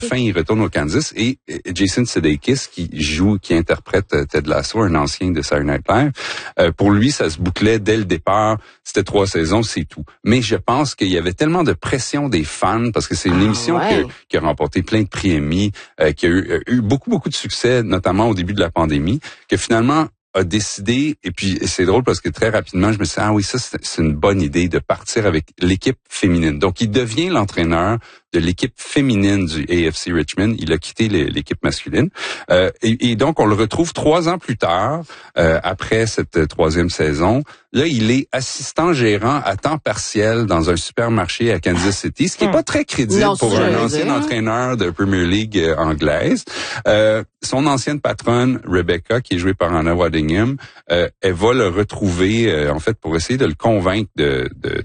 fin, il retourne au Kansas et Jason Sudeikis qui interprète Ted Lasso, un ancien de Saturday Night Live, pour lui, ça se bouclait dès le départ. C'était 3 saisons, c'est tout. Mais je pense qu'il y avait tellement de pression des fans parce que c'est une émission qui a remporté plein de prix Emmy, qui a eu beaucoup de succès, notamment au début de la pandémie, que finalement a décidé, et puis c'est drôle parce que très rapidement, je me suis dit, oui, ça c'est une bonne idée de partir avec l'équipe féminine. Donc, il devient l'entraîneur de l'équipe féminine du AFC Richmond. Il a quitté l'équipe masculine. Et donc, on le retrouve 3 ans plus tard, après cette 3e saison. Là, il est assistant gérant à temps partiel dans un supermarché à Kansas City, ce qui est pas très crédible pour un ancien entraîneur de Premier League anglaise. Son ancienne patronne, Rebecca, qui est jouée par Anna Waddingham, elle va le retrouver, en fait, pour essayer de le convaincre de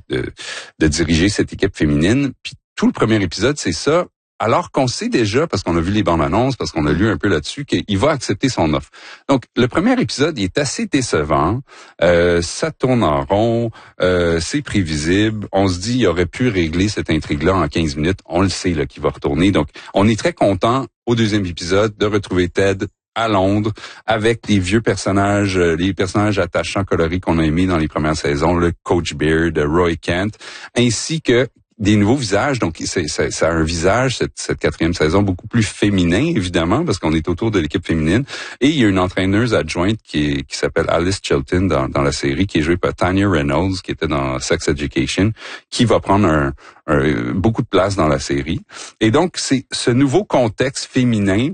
diriger cette équipe féminine. Puis tout le premier épisode, c'est ça. Alors qu'on sait déjà, parce qu'on a vu les bandes annonces, parce qu'on a lu un peu là-dessus, qu'il va accepter son offre. Donc, le premier épisode, il est assez décevant. Ça tourne en rond. C'est prévisible. On se dit, il aurait pu régler cette intrigue-là en 15 minutes. On le sait, là, qu'il va retourner. Donc, on est très content, au 2e épisode, de retrouver Ted à Londres, avec les vieux personnages, les personnages attachants, colorés qu'on a aimés dans les premières saisons, le Coach Beard, Roy Kent, ainsi que des nouveaux visages. Donc, ça a un visage, cette 4e saison, beaucoup plus féminin, évidemment, parce qu'on est autour de l'équipe féminine. Et il y a une entraîneuse adjointe qui s'appelle Alice Chilton dans la série, qui est jouée par Tanya Reynolds, qui était dans Sex Education, qui va prendre beaucoup de place dans la série. Et donc, c'est ce nouveau contexte féminin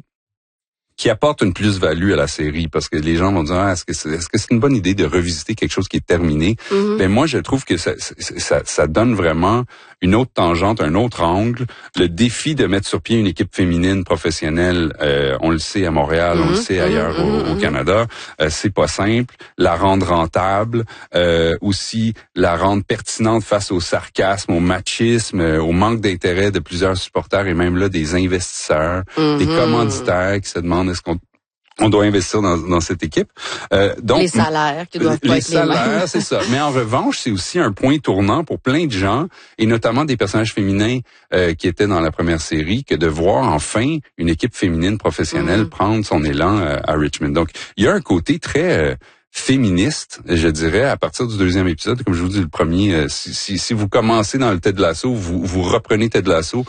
qui apporte une plus-value à la série, parce que les gens vont dire, est-ce que c'est une bonne idée de revisiter quelque chose qui est terminé? Ben moi, je trouve que ça donne vraiment une autre tangente, un autre angle. Le défi de mettre sur pied une équipe féminine professionnelle, on le sait à Montréal, on le sait ailleurs au Canada, c'est pas simple. La rendre rentable, aussi la rendre pertinente face au sarcasme, au machisme, au manque d'intérêt de plusieurs supporters et même là des investisseurs, des commanditaires qui se demandent est-ce qu'on doit investir dans cette équipe. Donc les salaires qui doivent pas être les mêmes. C'est ça. Mais en revanche, c'est aussi un point tournant pour plein de gens, et notamment des personnages féminins qui étaient dans la première série, que de voir enfin une équipe féminine professionnelle prendre son élan à Richmond. Donc, il y a un côté très féministe, je dirais, à partir du 2e épisode. Comme je vous dis, le premier, si vous commencez dans le Ted Lasso, vous reprenez Ted Lasso,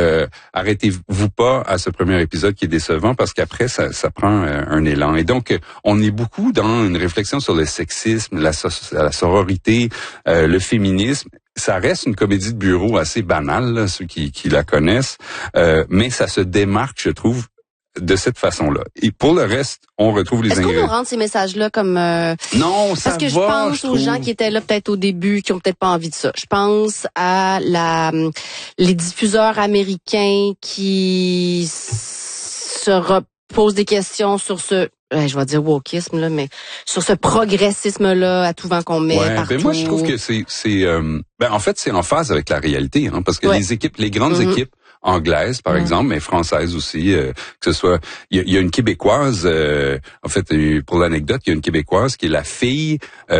arrêtez-vous pas à ce premier épisode qui est décevant, parce qu'après, ça prend un élan. Et donc, on est beaucoup dans une réflexion sur le sexisme, la sororité, le féminisme. Ça reste une comédie de bureau assez banale, là, ceux qui la connaissent, mais ça se démarque, je trouve, de cette façon-là. Et pour le reste, on retrouve les ingrédients. Est-ce qu'on nous rend ces messages-là comme... Non, ça va, parce que je pense aux gens qui étaient là peut-être au début, qui ont peut-être pas envie de ça. Je pense à les diffuseurs américains qui se posent des questions sur je vais dire wokisme, là, mais sur ce progressisme-là à tout vent qu'on met partout. Ben moi, je trouve que en fait, c'est en phase avec la réalité, hein, parce que les grandes équipes anglaise, par exemple, mais française aussi, que ce soit... Il y a une Québécoise, en fait, pour l'anecdote, il y a une Québécoise qui est la fille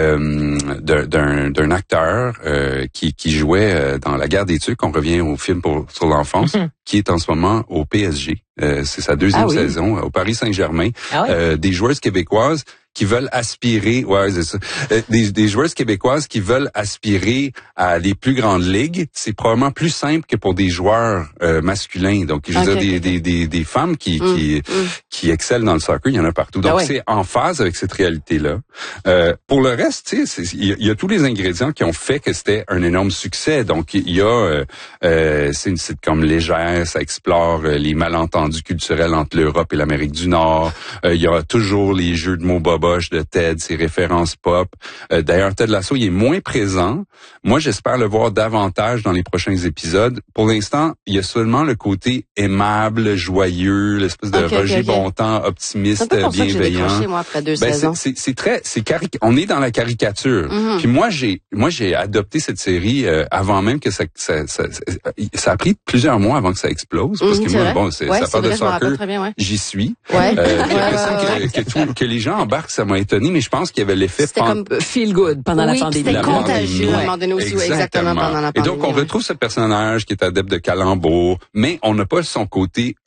d'un acteur qui jouait dans La Guerre des Tucs, on revient au film sur l'enfance, qui est en ce moment au PSG. C'est sa 2e saison, au Paris Saint-Germain. Des joueuses québécoises qui veulent aspirer, c'est ça, des joueuses québécoises qui veulent aspirer à des plus grandes ligues, c'est probablement plus simple que pour des joueurs masculins. Donc, je veux dire, des femmes qui excellent dans le soccer, il y en a partout. Donc, c'est en phase avec cette réalité-là. Pour le reste, tu sais, il y a tous les ingrédients qui ont fait que c'était un énorme succès. Donc, il y a, c'est une sitcom légère, ça explore les malentendus culturels entre l'Europe et l'Amérique du Nord. Il y a toujours les jeux de mots boboches de Ted, ses références pop. D'ailleurs, Ted Lasso, il est moins présent. Moi, j'espère le voir davantage dans les prochains épisodes. Pour l'instant, il y a seulement le côté aimable, joyeux, l'espèce de Roger Bontemps, optimiste, bienveillant. C'est que j'ai décroché, moi, après 2 saisons. On est dans la caricature. Puis moi, j'ai adopté cette série avant même que ça a pris plusieurs mois avant que ça explose, parce que moi, ça parle de soccer. J'y suis. Que les gens embarquent, ça m'a étonné, mais je pense qu'il y avait l'effet... C'était comme feel good pendant la pandémie. C'était contagieux à un moment donné aussi, exactement pendant la pandémie. Et donc, on retrouve ce personnage qui est adepte de calembour, mais on n'a pas son côté